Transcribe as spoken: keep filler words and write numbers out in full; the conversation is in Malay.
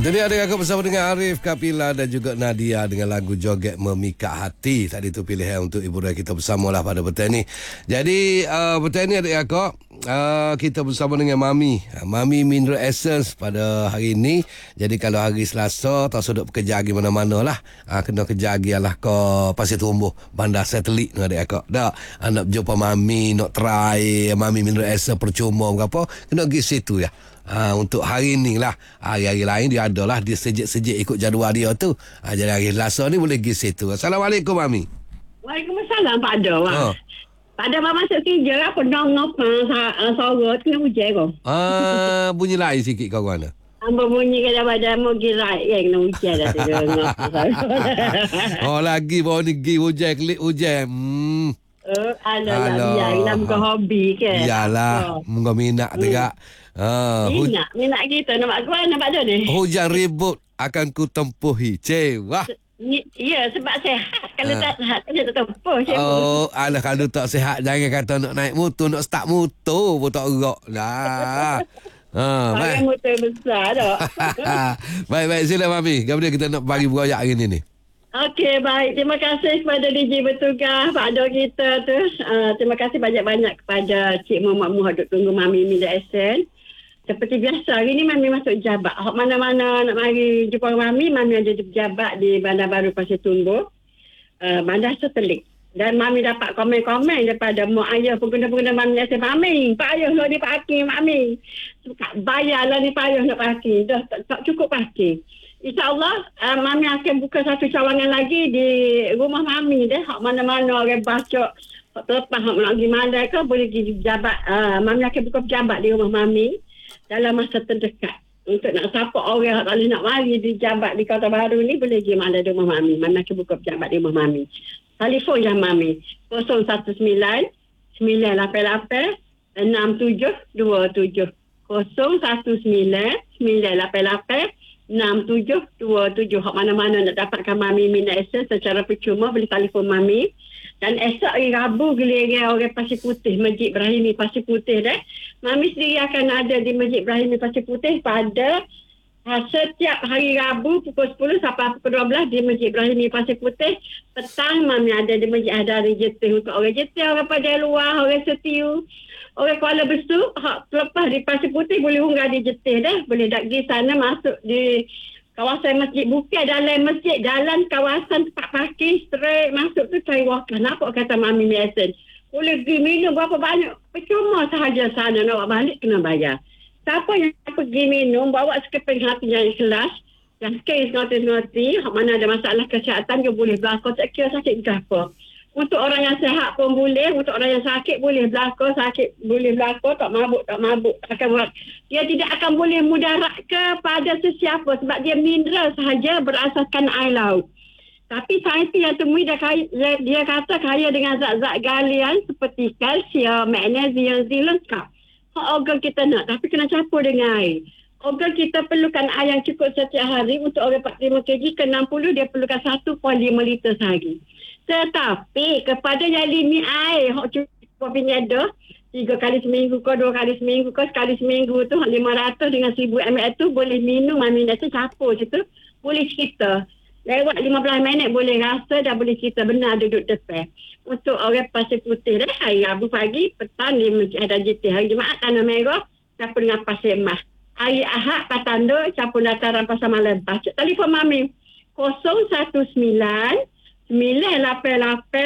Jadi ada kakak bersama dengan Arif, Kapila dan juga Nadia dengan lagu Joget Memikat Hati. Tadi tu pilihan untuk ibu dan kita bersamalah pada petang ni. Jadi uh, petang ni adik kakak, uh, kita bersama dengan Mami. Uh, Mami Mineral Essence pada hari ni. Jadi kalau hari Selasa, tak sudut bekerja lagi mana-mana lah. Uh, kena kerja lagi lah ke Pasir Tumbuh, Bandar Satelit ni adik kakak. Tak, uh, nak jumpa Mami, nak try Mami Mineral Essence percuma berapa, kena pergi situ ya. Ha, untuk hari ni lah. Hari-hari lain dia ada lah, dia sejak-sejak ikut jadual dia tu. Ha, jadi hari Selasa ni boleh pergi situ. Assalamualaikum Mami. Waalaikumsalam Pak Ada. Ha. Pak Ada Mama masuk kerja apa dong-dong suara tu kena hujan kau. Ah, bunyi lain sikit kau mana? Hamba bunyi kadang-kadang mau girai yang kena hujan dah tu. Oh lagi bawa ni pergi hujan, klik hujan. Hmm. Oh, alah lah biar kita bukan hobi ke. Iyalah, muka minat Hmm. juga. Ha, huj- Minat, minat kita nampak kau nampak ada ni. hujan ribut akan ku tempuhi. Cewah. Ni- Ya, sebab sehat. Kalau Ha. tak sehat, kita tak tempuh. Cikgu. Oh, alah kalau tak sihat jangan kata nak naik motor, nak start motor pun tak gerak. Nah. Ha, baik. Pakai motor besar dah. baik, baik. Sila Mami. Kemudian kita nak bagi beroyak hari ni ni. Okey, baik. Terima kasih kepada D J bertugas, Pak Do kita tu. Uh, terima kasih banyak-banyak kepada Cik Muhammad Muhammad duk tunggu Mami Mineral Essence. Seperti biasa, hari ni Mami masuk jabat. Hak mana-mana nak mari jumpa Mami, Mami ada di jabat di Bandar Baru Pasir Tumbuh, uh, Bandar Satelit. Dan Mami dapat komen-komen daripada mak ayah pengguna-pengguna Mami Essence. Mami, Pak Ayah nak di parking, Mami. Bayarlah di Pak Ayah nak parking. Dah tak, tak cukup parking. InsyaAllah, uh, Mami akan buka satu cawangan lagi di rumah Mami deh. Hak mana-mana orang baca, hak terlepas, hak nak pergi mana ke, boleh pergi jabat. Uh, Mami akan buka pejabat di rumah Mami dalam masa terdekat. Untuk nak support orang yang tak boleh nak mari di jabat di Kota Baru ni, boleh pergi mana di rumah Mami. Mami akan buka pejabat di rumah Mami. Telefon je Mami, kosong satu sembilan, sembilan lapan lapan, enam tujuh dua tujuh. kosong satu sembilan, sembilan lapan lapan, enam tujuh dua tujuh. Hak mana-mana nak dapatkan Mami Mineral Essence secara percuma, boleh telefon Mami. Dan esok hari Rabu giliran orang Pasir Putih, Masjid Ibrahimi Pasir Putih dah. Mami sendiri akan ada di Masjid Ibrahimi Pasir Putih pada ha, setiap hari Rabu pukul sepuluh sampai pukul dua belas di Masjid Ibrahimi Pasir Putih. Petang Mami ada di Masjid Hadari Jetih untuk orang Jetih, orang pada luar, orang Setiu. Orang Kuala Besut, hak lepas di Pasir Putih boleh unggah di Jetih dah. Boleh dak pergi sana masuk di kawasan masjid. Bukan dalam masjid, dalam kawasan tempat parking straight masuk tu cari wakil. Nampak kata Mami Mineral Essence. Boleh pergi minum berapa banyak. Percuma sahaja sana nak balik kena bayar. Siapa yang pergi minum, bawa sekeping hati yang ikhlas. Yang kes ngerti-ngerti, hak mana ada masalah kesihatan dia boleh berlaku. Tak kira sakit ke apa. Untuk orang yang sihat pun boleh, untuk orang yang sakit boleh berlaku, sakit boleh berlaku, tak mabuk, tak mabuk. Akan buat. Dia tidak akan boleh mudarat kepada sesiapa sebab dia mineral sahaja berasaskan air laut. Tapi saintis yang temui dia, kaya, dia, dia kata kaya dengan zat-zat galian seperti kalsium, magnesium, zinc lengkap. Hak organ kita nak, tapi kena campur dengan air. Organ kita perlukan air yang cukup setiap hari. Untuk orang empat puluh lima kilogram ke enam puluh, dia perlukan satu perpuluhan lima liter sehari. Tetapi kepada yang limit air, hak cukup penyedar, tiga kali seminggu ke, dua kali seminggu ke, sekali seminggu tu, lima ratus dengan seribu mililiter tu boleh minum Mami Mineral Essence campur je tu, boleh cerita. Lewat lima belas minit boleh rasa dah boleh cerita benar duduk depan. Untuk orang Pasir Putih dah, hari Rabu pagi, petang di Masjid Hadar Jetih. Hari Jumaat Tanah Merah, campur dengan Pasir Emas. Hari Ahad Patando, campur dataran Pasar Malembah. Telefon Mami, kosong satu sembilan, sembilan lapan lapan,